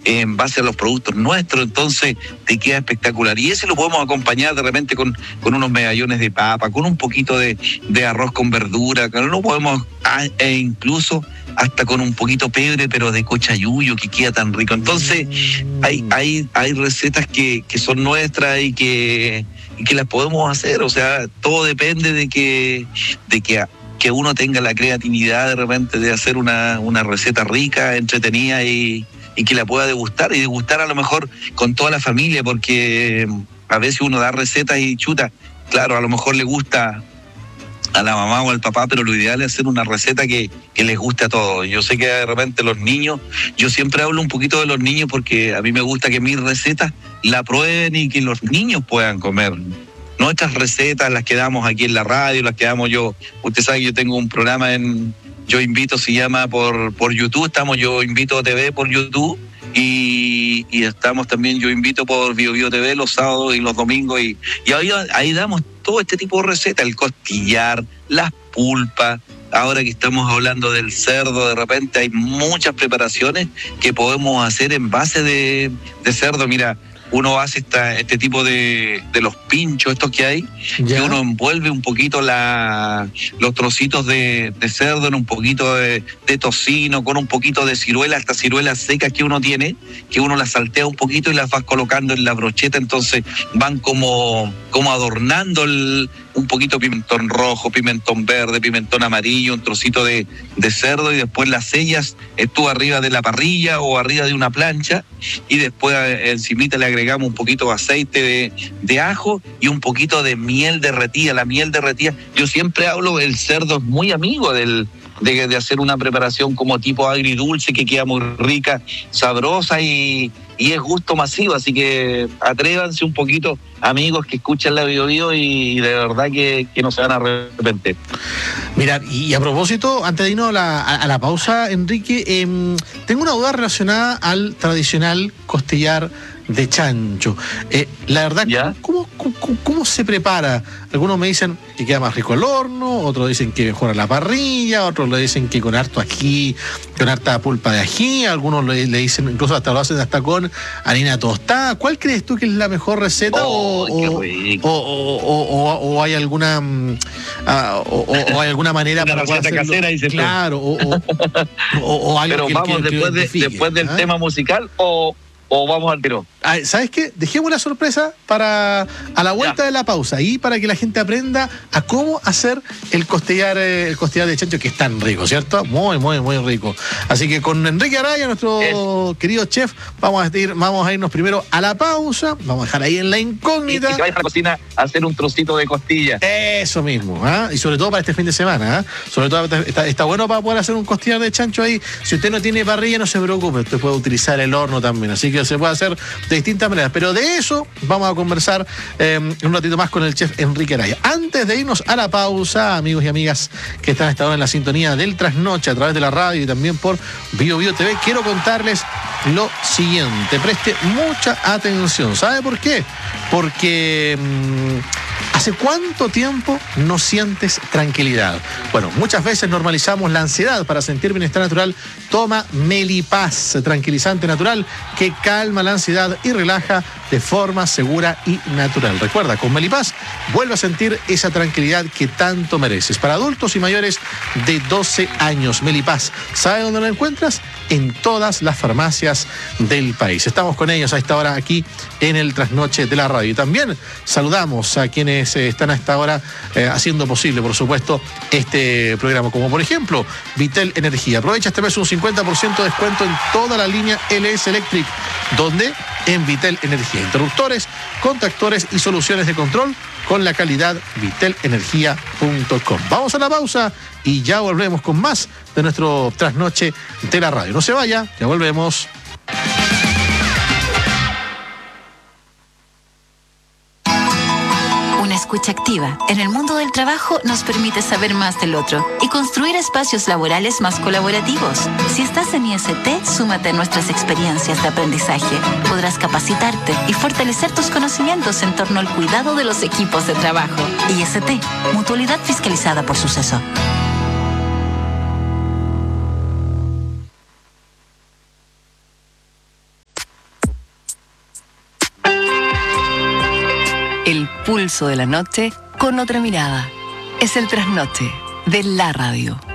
en base a los productos nuestros, entonces te queda espectacular. Y ese lo podemos acompañar de repente con unos medallones de papa, con un poquito de arroz con verdura, que lo podemos, e incluso hasta con un poquito pebre, pero de cochayuyo, que queda tan rico. Entonces hay recetas que son nuestras y que las podemos hacer. O sea, todo depende de que uno tenga la creatividad de repente de hacer una receta rica, entretenida y que la pueda degustar a lo mejor con toda la familia, porque a veces uno da recetas y chuta, claro, a lo mejor le gusta a la mamá o al papá, pero lo ideal es hacer una receta que les guste a todos. Yo sé que de repente los niños, yo siempre hablo un poquito de los niños porque a mí me gusta que mis recetas la prueben y que los niños puedan comer. Nuestras recetas las que damos aquí en la radio, las que damos yo. Usted sabe que yo tengo un programa Yo Invito, se llama por YouTube, estamos Yo Invito TV por YouTube y estamos también Yo Invito por BioBio TV los sábados y los domingos y ahí damos todo este tipo de recetas, el costillar, las pulpas. Ahora que estamos hablando del cerdo, de repente hay muchas preparaciones que podemos hacer en base de cerdo. Mira, uno hace este tipo de los pinchos, estos que hay, que uno envuelve un poquito los trocitos de cerdo en un poquito de tocino, con un poquito de ciruela, hasta ciruelas secas que uno tiene, que uno las saltea un poquito y las vas colocando en la brocheta, entonces van como adornando un poquito pimentón rojo, pimentón verde, pimentón amarillo, un trocito de cerdo, y después las sellas tú arriba de la parrilla o arriba de una plancha, y después encimita le agregamos un poquito de aceite de ajo y un poquito de miel derretida. La miel derretida, yo siempre hablo, el cerdo es muy amigo de hacer una preparación como tipo agridulce, que queda muy rica, sabrosa y es gusto masivo, así que atrévanse un poquito, amigos que escuchan la BioBio, y de verdad que no se van a arrepentir. Mira, y a propósito, antes de irnos a la pausa, Enrique, tengo una duda relacionada al tradicional costillar de chancho. La verdad, ¿cómo se prepara? Algunos me dicen que queda más rico al horno, otros dicen que mejora la parrilla, otros le dicen que con harto ají, con harta pulpa de ají, algunos le dicen, incluso hasta lo hacen hasta con harina tostada. ¿Cuál crees tú que es la mejor receta? O hay alguna o hay alguna manera para receta casera, dice. Claro, o algo. Pero vamos después del tema musical o vamos al tiro. ¿Sabes qué? Dejemos la sorpresa para a la vuelta de la pausa, y para que la gente aprenda a cómo hacer el costillar de chancho, que es tan rico, ¿cierto? Muy, muy, muy rico. Así que con Enrique Araya, nuestro querido chef, vamos a irnos primero a la pausa, vamos a dejar ahí en la incógnita. Y que vayas a la cocina a hacer un trocito de costilla. Eso mismo, y sobre todo para este fin de semana, sobre todo está bueno para poder hacer un costillar de chancho ahí. Si usted no tiene parrilla, no se preocupe, usted puede utilizar el horno también, así que se puede hacer de distintas maneras, pero de eso vamos a conversar un ratito más con el chef Enrique Araya. Antes de irnos a la pausa, amigos y amigas que están a esta hora en la sintonía del Trasnoche a través de la radio y también por BioBio TV, quiero contarles lo siguiente. Preste mucha atención. ¿Sabe por qué? Porque ¿hace cuánto tiempo no sientes tranquilidad? Bueno, muchas veces normalizamos la ansiedad. Para sentir bienestar natural, toma Melipaz, tranquilizante natural que calma la ansiedad y relaja de forma segura y natural. Recuerda, con Melipaz vuelve a sentir esa tranquilidad que tanto mereces. Para adultos y mayores de 12 años, Melipaz, ¿sabe dónde lo encuentras? En todas las farmacias del país. Estamos con ellos a esta hora aquí en el Trasnoche de la radio. Y también saludamos a quienes están a esta hora haciendo posible, por supuesto, este programa, como por ejemplo Vitel Energía. Aprovecha este mes un 50% de descuento en toda la línea LS Electric, donde en Vitel Energía, interruptores, contactores y soluciones de control con la calidad vitelenergia.com. Vamos a la pausa y ya volvemos con más de nuestro Trasnoche de la radio. No se vaya, ya volvemos. Una escucha activa en el mundo del trabajo nos permite saber más del otro y construir espacios laborales más colaborativos. Si estás en IST, súmate a nuestras experiencias de aprendizaje. Podrás capacitarte y fortalecer tus conocimientos en torno al cuidado de los equipos de trabajo. IST, Mutualidad Fiscalizada por Suceso. El pulso de la noche con otra mirada. Es el trasnoche de la radio.